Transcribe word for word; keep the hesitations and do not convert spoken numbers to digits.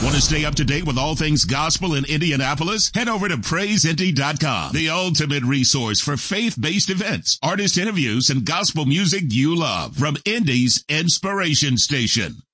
Want to stay up to date with all things gospel in Indianapolis? Head over to praise indy dot com, the ultimate resource for faith-based events, artist interviews, and gospel music you love from Indy's Inspiration Station.